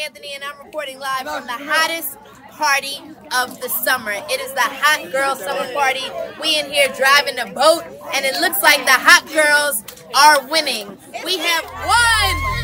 Anthony, and I'm reporting live from the hottest party of the summer. It is the Hot Girl Summer Party. We in here driving a boat, and it looks like the hot girls are winning. We have one,